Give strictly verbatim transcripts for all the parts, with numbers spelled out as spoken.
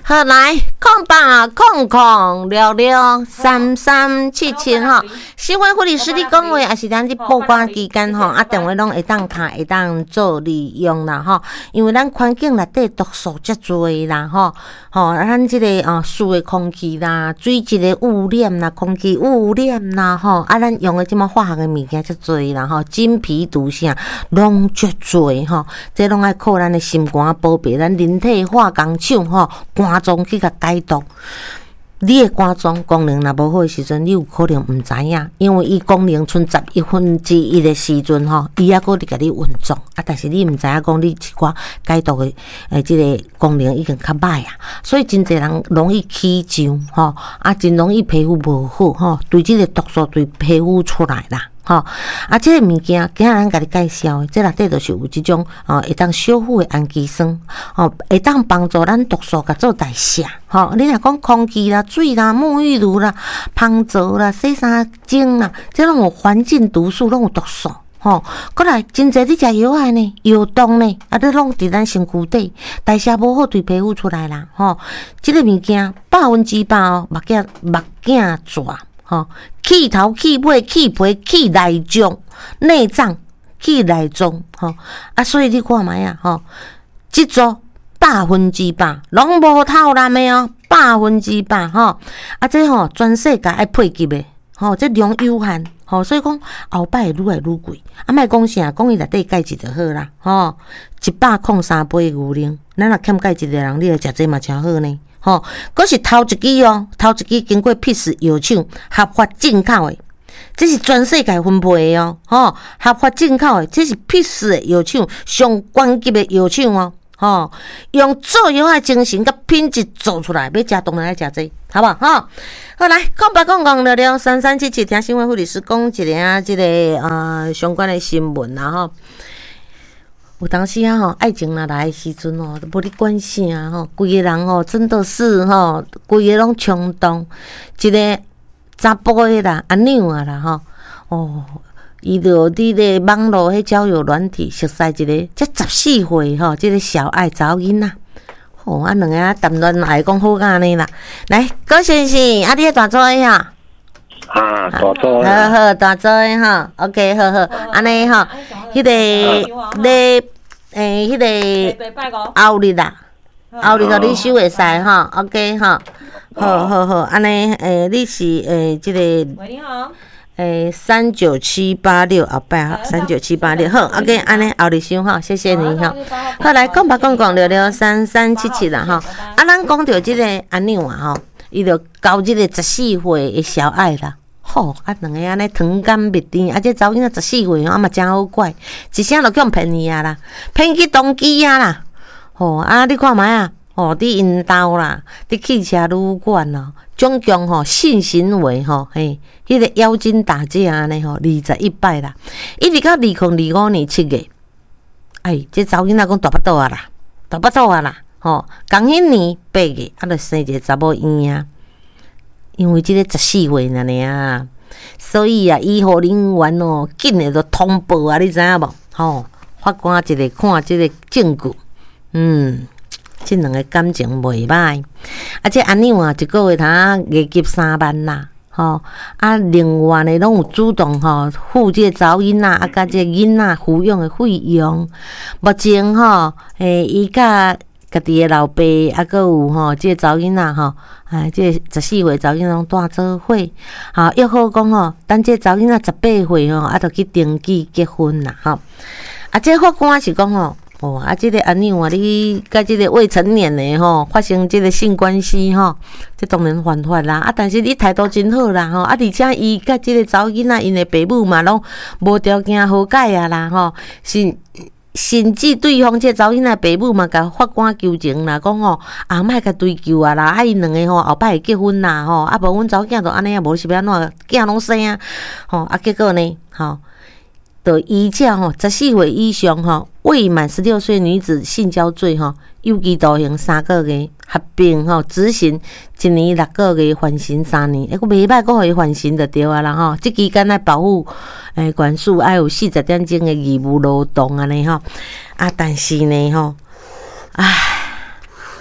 好来，空八空空六六三三七七吼，新闻护理师你讲话，也是咱伫报关期间吼，啊电话拢会当卡，会当做利用啦吼。因为咱环境内底毒素遮多啦吼，吼，咱即个啊，树的空气啦，水质的污染啦，空气污染啦吼，啊，咱用的即么化学的物件遮多啦吼，金皮毒啥拢遮多吼，这拢爱靠咱的心肝保庇，咱人体化工厂吼。肝脏去甲解毒，你的肝脏功能若无好的时阵，你有可能毋知影，因为伊功能剩十一分之一的时阵吼，伊还搁伫甲你运作啊，但是你毋知影讲你一寡解毒的诶，即个功能已经较歹啊，所以真侪人容易起痒吼，啊，真容易皮肤无好吼，对即个毒素对皮肤出来啦。吼，啊，即、这个物件，今仔咱甲你介绍的，这内底就是有即种哦，会当修复的氨基酸，哦，会当帮助咱毒素甲做代谢。吼，你若讲空气啦、水啦、沐浴露啦、芳皂啦、洗衫精啦，这拢有环境毒素，拢有毒素。吼，过来真侪你食药啊呢，药冻呢，啊，你拢伫咱身躯底，代谢无好，对皮肤出来啦。吼，即、这个物件百分之百哦，目镜目镜蛇。吼，气头、气尾、气皮、气内脏、内脏、气内脏，吼啊，所以你看卖啊，吼，即组百分之百拢无透蓝的哦，百分之百吼，啊，这吼全世界爱配给的，吼，这量有限，吼，所以讲后摆会愈来愈贵，啊，莫讲啥，讲伊内底钙质就好啦，吼，一百空三杯牛奶，咱若欠钙质的人，你来食这嘛诚好呢。吼，佫是头一支哦，头一支经过 P I S 药厂合法进口的，这是全世界分配的哦，吼，合法进口的，这是 P I S 的药厂上高级的药厂哦，吼，用做药的精神甲品质做出来，要食当然爱食这，好不好？吼，好来，空白空空聊聊三三七七，听新闻护理师讲一个啊，这个呃相关的新闻啦吼。有当时啊吼，爱情若来的时阵吼，都无你管啥吼，规个人吼真的是吼，规个拢冲动。一个查甫的啦，阿娘啊啦吼，哦，伊就伫咧网络迄交友软体熟悉一个，才十四岁吼，即、這个小爱查某囡仔。吼、哦，啊两个啊谈恋爱讲好安尼啦。来，高先生，啊你大做诶哈？ 啊，大做好好大做诶哈 ，OK， 好好，安尼吼，迄个咧诶，迄个后日啦，后日互你收会使吼 ，OK 吼，好好好，安尼诶，你是诶即个，喂你好，诶三九七八六后摆哈，三九七八六好 ，OK， 安尼后日收吼，谢谢你吼。好来，讲吧讲讲聊聊三三七七啦吼，啊，咱讲到即个阿娘啊吼，伊就交即个十四岁的小爱啦。吼、哦，啊，两个安尼糖甘蜜甜，啊，这查某囡仔十四岁，啊嘛真好怪，一声就叫人骗伊啊啦，骗去当机啊啦，吼、哦，啊，你看卖啊，吼、哦，伫因兜啦，伫汽车旅馆咯，总共吼性行为吼，嘿，迄、那个妖精打架安尼吼，二十一摆啦，一直到二零二五年七月，哎，这查某囡仔讲大巴肚啊啦，大巴肚啊啦，吼、哦，同迄年八月，啊，就生一个查某婴仔。因为即个十四岁呢尔，所以啊，医护人员哦，紧诶就通报啊，你知影无？吼，法官一个看即个证据，嗯，即两个感情袂歹，啊，这阿娘啊，一个月通月入三万啦，吼，啊，另外呢，拢有主动吼付即个查某囡仔啊，甲即个囡仔抚养诶费用，目前吼，诶，伊甲家己诶老爸啊，阁有吼，即、这个查某囡仔吼，哎，即、這個、十四岁查某囡仔拢带做伙，吼，约好讲吼，等即查某囡仔十八岁吼，啊，就去登记结婚啦，吼。啊，即、這個、法官是讲吼，哦，啊，即、這個阿娘啊，你甲即个未成年诶吼，发生即个性关系吼，这当然犯法啦。啊，但是你态度真好啦，吼，啊，而且伊甲即个查某囡仔因诶爸母嘛，拢无条件和解啊啦，吼，是。甚至对方这查某囡仔爸母嘛，甲法官求情啦，讲吼啊，莫甲追究啊啦，啊，因两个吼后摆会结婚啦，吼，啊，无阮查某囝就安尼啊，无是要安怎，囝拢生啊，吼，啊，结果呢，吼，就依照吼十四岁以上吼未满十六岁女子性交罪吼，有期徒刑三个月，合并吼执行一年六个月，缓刑三年，哎，佫袂歹，佫互伊缓刑就对啊啦吼。即期间来保护诶原属爱有四十点钟的义务劳动安尼吼，啊，但是呢吼，唉，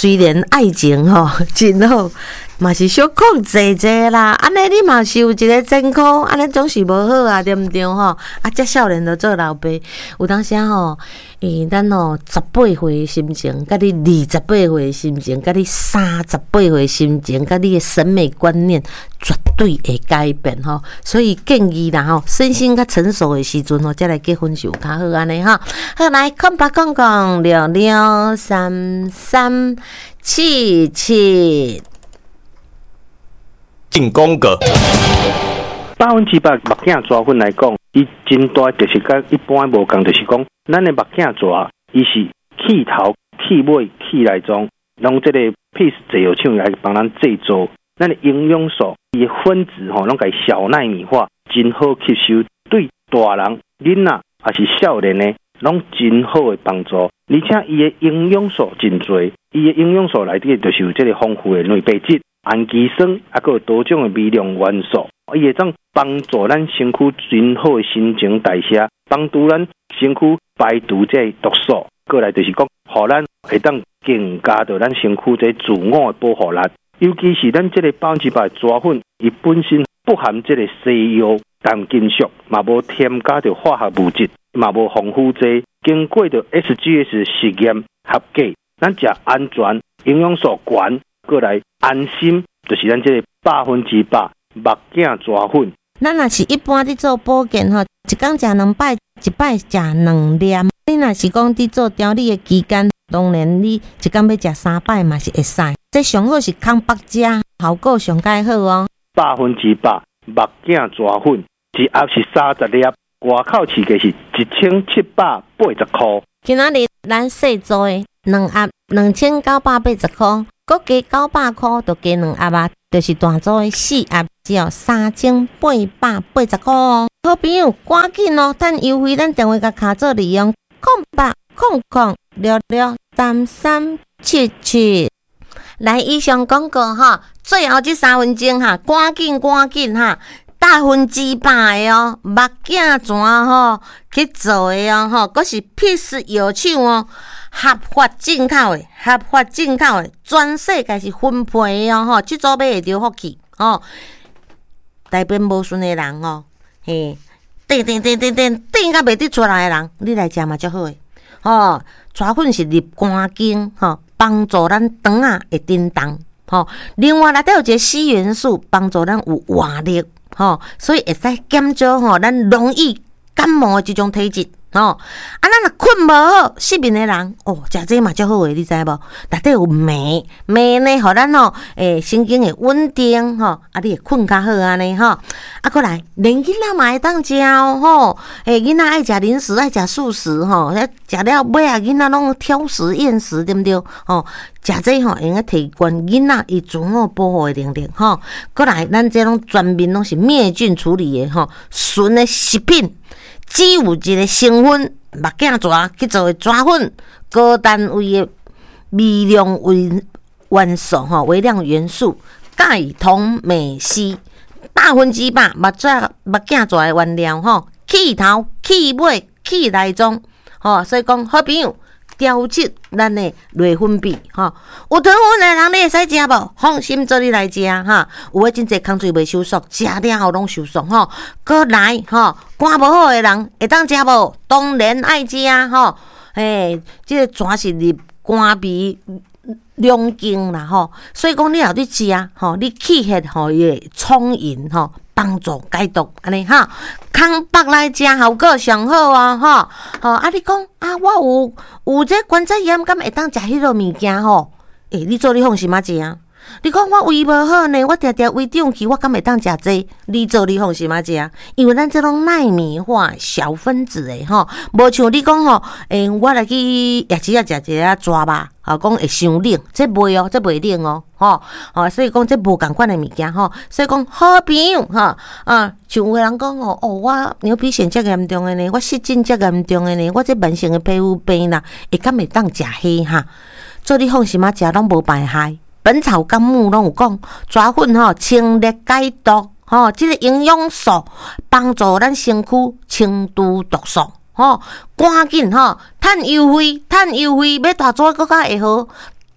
虽然爱情吼真好，嘛是小控制制啦。安尼你嘛是有一个真空，安尼总是无好啊，对毋对吼？啊，遮少年就做老爸，有当时吼，诶，咱吼十八岁的心情，甲你二十八岁的心情，甲你三十八岁的心情，甲你的审美观念绝对会改变吼。所以建议啦吼，身心较成熟的时阵吼，再来结婚是有较好安尼哈。好，来空白空空六六三三七七。 进攻个百分之百目镜抓粉来讲，伊真大就是甲一般无共，就是讲，咱的目镜抓，伊是气头、气尾、气内脏，拢这个 piece 制药厂来帮咱制作，咱的营养素，伊的分子吼，拢甲小纳米化，真好吸收，对大人、囡仔也是少年的，拢真好的帮助。而且伊的营养素真多，伊的营养素内底就是有这个丰富的蛋白质。氨基酸，还有多种的微量元素，伊会当帮助咱身躯真好的新陈代谢，帮助咱身躯排除这毒素。过来就是讲，互咱会当增加到咱身躯这自我的保护力。尤其是咱这个百分之百抓粉，伊本身不含这个西药、重金属，嘛无添加着化学物质，嘛无防腐剂，经过着 S G S 实验合格，咱食安全，营养素高。过来安心，就是咱这个百分之百目镜抓粉。 咱若是一般伫做保健吼，一工食两摆，一摆食两粒。你若是讲伫做调理的期间，当然你一工要食三摆嘛是会使。这上好是空白食，效果上介好哦。 百分之百目镜抓粉，一盒是三十粒，外口市价是一千七百八十块。 今仔日咱细做的两盒两千九百八十块。搁加九百块，就加两盒啊，就是大组的四盒，只要三千八百八十块哦。好朋友，赶紧哦，等优惠，咱电话甲卡做利用，空八空空六六三三七七。来，以上广告哈，最后这三分钟哈，赶紧赶紧哈。百分之百的哦，目镜全吼去做的哦，吼，佫是必须药厂哦，合法进口的，合法进口的，全世界是分配的哦，吼，即组买会着福气哦。台边无顺的人哦，嘿，订订订订订订甲袂得出来的人，你来食嘛足好诶，吼，抓粉是入肝经，吼，帮助咱肠啊会叮当，吼，另外内底有一个硒元素，帮助咱有活力。吼，所以会使减少吼，咱容易感冒的这种体质吼。啊，咱若困无好，失眠的人哦，食这嘛足好诶，你知无？内底有镁，镁呢，互咱吼诶神经会稳定吼，啊，你会困较好安尼吼。啊，过来，连囡仔嘛会当食哦吼，诶，囡仔爱食零食，爱食素食吼，食了尾啊，囡仔拢挑食厌食，对毋对？吼。食这吼，用个提悬囡仔伊自我保护的能力吼。过来，咱这种专门拢是灭菌处理的吼，纯的食品，只有一个成分目镜抓去做的抓粉，高单位的微量元元素吼，微量元素钙、铜、镁、硒，百分之百目抓目镜抓的原料吼，气头、气尾、气内脏吼，所以讲好朋友。调节咱的内分泌哈，有糖分的人你会使食无？放心做你来食哈。有诶真济空嘴袂收缩，食了后拢收缩吼。过来吼，肝无好的人会当食无？当然爱食吼。诶，即、这个全是入肝脾两经啦吼。所以讲你后伫食啊吼，你气血吼伊会充盈吼。帮助解毒安尼哈，空白来食效果上好啊哈。吼啊，你讲啊，我有有这关节炎，敢会当食迄落物件吼？诶、欸，你做你放心啊食啊。你讲我胃无好呢，我常常胃胀气，我敢会当食这？你做你放心啊食，因为咱这种奈米化小分子诶吼，无像你讲吼，诶、欸，我来去夜市啊食一个抓吧，吼讲会伤冷，这袂哦，这袂冷哦，吼，吼，所以讲这无共款诶物件吼，所以讲好朋友哈啊，像有人讲哦，哦，我牛皮癣遮严重诶呢，我湿疹遮严重诶呢，我这慢性诶皮肤病啦，会敢会当食迄哈？做你放心啊食，拢无败害。本草纲目拢有讲，抓粉吼清热解毒，吼，即个营养素帮助咱身躯清除毒素，吼，赶紧吼，趁优惠，趁优惠，要大做更较会好，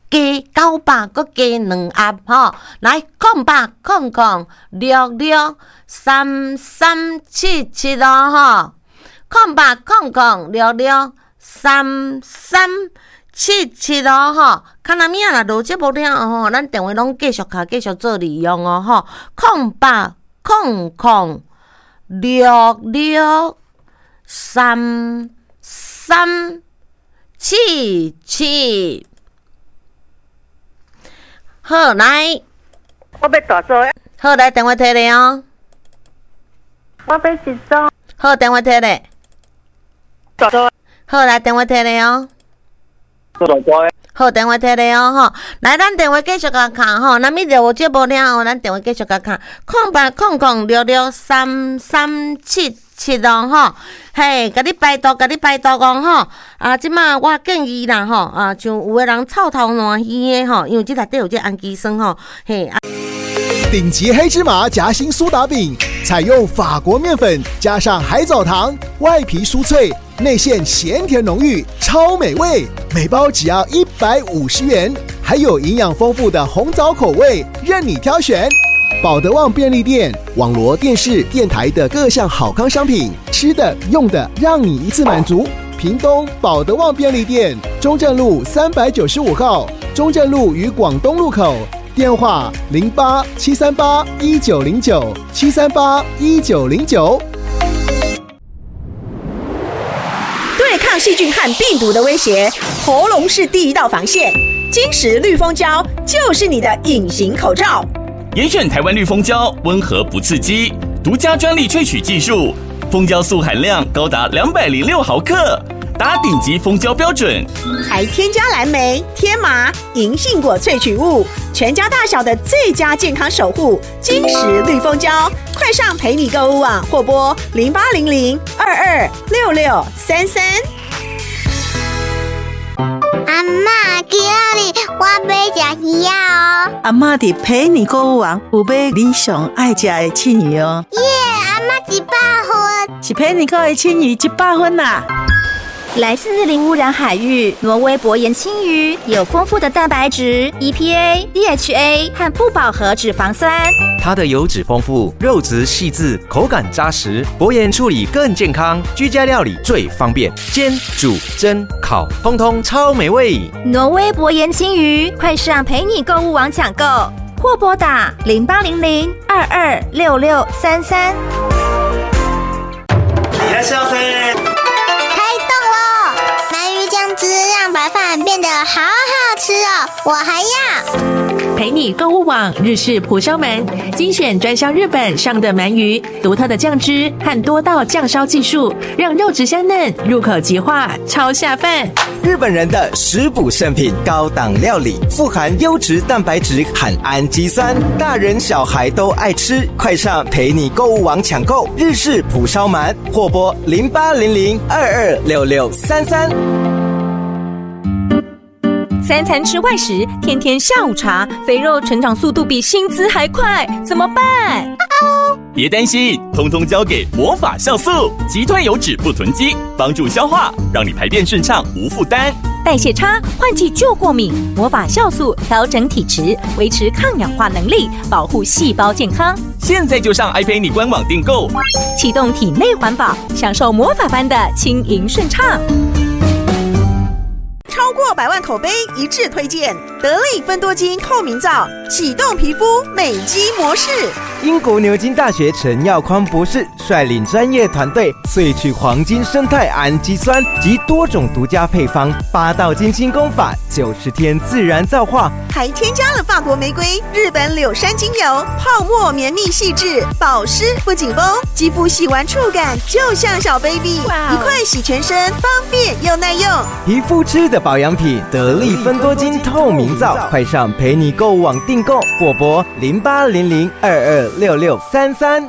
加九百，搁加两盒吼，来空八空空六六三三七七咯吼，空八空空六六三三七七咯吼，看那物啊，若录节目了吼，咱电话拢继续卡继续做利用哦吼，空八空空六六三三七七。好，来， 我要大做。 好，来电话摕咧哦。 我要一组。 好，电话摕咧。 大做。 好，来电话摕咧哦。 大做。 好，电话摕咧哦吼。来，咱电话继续甲卡吼。那么有节目了后，咱电话继续甲卡。空八空空六六三三七七咯吼。嘿，甲你拜托，甲你拜托讲吼。啊，即马我建议啦吼，啊，像有个人臭头烂耳的吼，因为这内底有这氨基酸吼，嘿。啊顶级黑芝麻夹心苏打饼，采用法国面粉加上海藻糖，外皮酥脆，内馅咸甜浓郁，超美味。每包只要一百五十元，还有营养丰富的红枣口味，任你挑选。保德旺便利店、网罗电视、电台的各项好康商品，吃的、用的，让你一次满足。屏东保德旺便利店，中正路三百九十五号，中正路与广东路口。电话零八七三八一九零九七三八一九零九。 对抗细菌和病毒的威胁，喉咙是第一道防线。金石绿蜂胶就是你的隐形口罩。 严选台湾绿蜂胶，温和不刺激，独家专利萃取技术，蜂胶素含量高达两百零六毫克。达顶级蜂胶标准， 还添加蓝莓、天麻、银杏果萃取物，全家大小的最佳健康守护。金石绿蜂胶，快上陪你购物网或拨零八零零二二六六三三。 阿嬷，今日我要吃鱼啊哦！ 阿嬷伫陪你购物网有买你上爱吃的青鱼哦。 耶，阿嬷一百分， 是陪你购的青鱼一百分啦。 来自零污染海域，挪威薄盐青鱼有丰富的蛋白质、E P A、D H A 和不饱和脂肪酸。 它的油脂丰富，肉质细致，口感扎实，薄盐处理更健康，居家料理最方便，煎、煮、蒸、烤，通通超美味。 挪威薄盐青鱼，快上陪你购物网抢购，或拨打零八零零二二六六三三。 いらっしゃいませ。 汁让白饭变得好好吃哦，我还要。 陪你购物网日式蒲烧鳗，精选专销日本上等鳗鱼，独特的酱汁和多道酱烧技术，让肉质香嫩，入口即化，超下饭。 日本人的食补圣品，高档料理，富含优质蛋白质和氨基酸，大人小孩都爱吃。快上陪你购物网抢购日式蒲烧鳗，或拨零八零零二二六六三三。 三餐吃外食，天天下午茶，肥肉成长速度比薪资还快，怎么办？ 别担心，通通交给魔法酵素，击退油脂不囤积，帮助消化，让你排便顺畅无负担。 代谢差、换季就过敏，魔法酵素调整体质，维持抗氧化能力，保护细胞健康。 现在就上爱陪你官网订购， 启动体内环保，享受魔法般的轻盈顺畅。 超过百万口碑一致推荐得力芬多精透明皂，启动皮肤美肌模式。 英国牛津大学陈耀匡博士率领专业团队萃取黄金生态氨基酸及多种独家配方，八道金星功法，九十天自然皂化， 还添加了法国玫瑰、日本柳杉精油，泡沫绵密细致，保湿不紧绷，肌肤洗完触感就像小 baby， 一块洗全身，方便又耐用。 皮肤吃的保养品，得力芬多精透明皂，快上陪你购物网订购，或拨零八零零二二六六三三。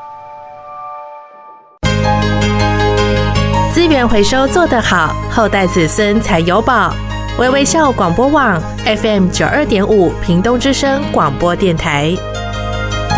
资源回收做得好，后代子孙才有宝。微微笑广播网 F M 九二点五屏东之声广播电台。